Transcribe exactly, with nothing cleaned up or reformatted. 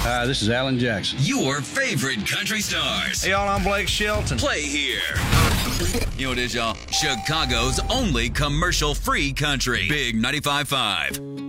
Hi, this is Alan Jackson. Your favorite country stars. Hey, y'all, I'm Blake Shelton. Play here. You know what it is, y'all? Chicago's only commercial-free country. Big ninety-five point five.